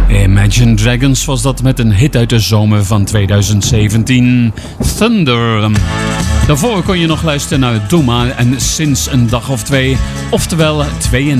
Imagine Dragons was dat met een hit uit de zomer van 2017. Thunder. Daarvoor kon je nog luisteren naar Doema en Sinds een dag of twee. Oftewel 32